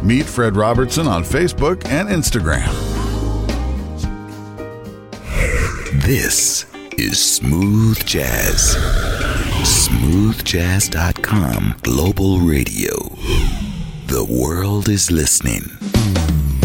Meet Fred Robertson on Facebook and Instagram. This is Smooth Jazz. SmoothJazz.com Global Radio. The world is listening.